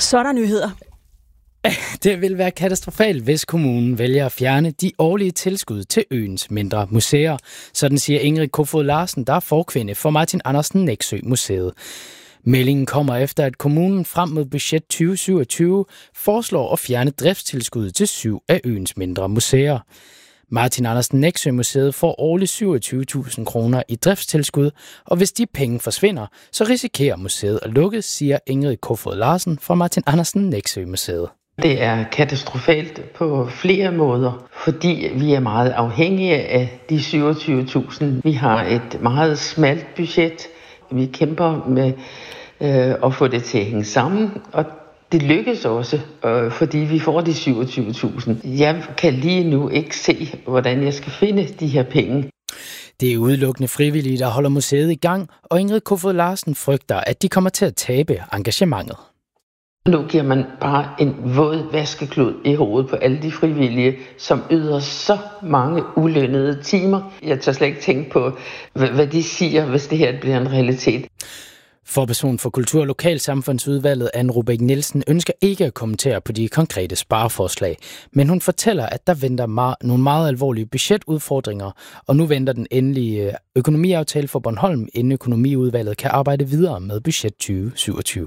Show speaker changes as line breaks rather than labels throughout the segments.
Så er der nyheder.
Det vil være katastrofalt, hvis kommunen vælger at fjerne de årlige tilskud til øens mindre museer. Sådan siger Ingrid Kofod Larsen, der er forkvinde for Martin Andersen Nexø Museet. Meldingen kommer efter, at kommunen frem mod budget 2027 foreslår at fjerne driftstilskuddet til 7 af øens mindre museer. Martin Andersen Nexø Museet får årligt 27.000 kroner i driftstilskud, og hvis de penge forsvinder, så risikerer museet at lukke, siger Ingrid Kofod Larsen fra Martin Andersen Nexø Museet.
Det er katastrofalt på flere måder, fordi vi er meget afhængige af de 27.000. Vi har et meget smalt budget. Vi kæmper med at få det til at hænge sammen, og det lykkes også, fordi vi får de 27.000. Jeg kan lige nu ikke se, hvordan jeg skal finde de her penge.
Det er udelukkende frivillige, der holder museet i gang, og Ingrid Kofod Larsen frygter, at de kommer til at tabe engagementet.
Nu giver man bare en våd vaskeklud i hovedet på alle de frivillige, som yder så mange ulønnede timer. Jeg tør slet ikke tænke på, hvad de siger, hvis det her bliver en realitet.
Forperson for Kultur- og Lokalsamfundsudvalget, Anne Rubæk Nielsen, ønsker ikke at kommentere på de konkrete spareforslag, men hun fortæller, at der venter nogle meget alvorlige budgetudfordringer, og nu venter den endelige økonomiaftale for Bornholm, inden økonomiudvalget kan arbejde videre med budget 2027.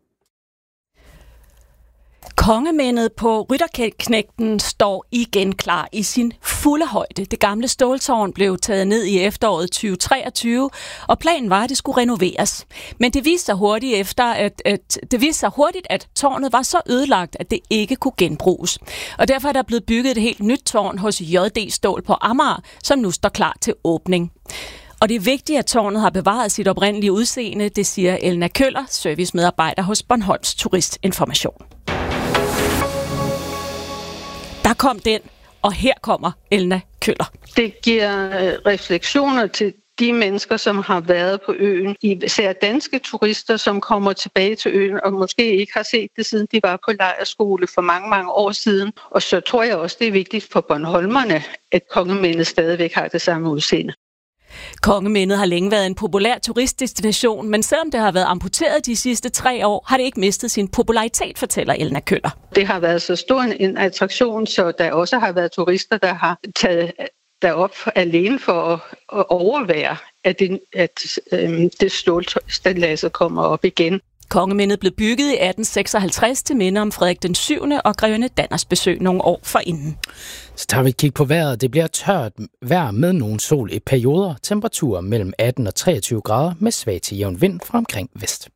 Kongemændet på Rytterknægten står igen klar i sin fulde højde. Det gamle ståltårn blev taget ned i efteråret 2023, og planen var, at det skulle renoveres. Men det viste sig hurtigt, at tårnet var så ødelagt, at det ikke kunne genbruges. Og derfor er der blevet bygget et helt nyt tårn hos JD Stål på Amager, som nu står klar til åbning. Og det er vigtigt, at tårnet har bevaret sit oprindelige udseende, det siger Elna Køller, servicemedarbejder hos Bornholms Turistinformation. Der kom den, og her kommer Elna Køller.
Det giver refleksioner til de mennesker, som har været på øen. Især danske turister, som kommer tilbage til øen og måske ikke har set det, siden de var på lejrskole for mange, mange år siden. Og så tror jeg også, det er vigtigt for bornholmerne, at kongemændet stadigvæk har det samme udseende.
Kongemændet har længe været en populær turistdestination, men selvom det har været amputeret de sidste 3 år, har det ikke mistet sin popularitet, fortæller Elna Køller.
Det har været så stor en attraktion, så der også har været turister, der har taget derop alene for at overvære, at det stålstilladset kommer op igen.
Kongemændet blev bygget i 1856 til minde om Frederik den 7. og grevinde Danners besøg nogle år forinden.
Så tager vi et kig på vejret. Det bliver tørt vejr med nogen sol i perioder. Temperaturer mellem 18 og 23 grader med svag til jævn vind fra omkring vest.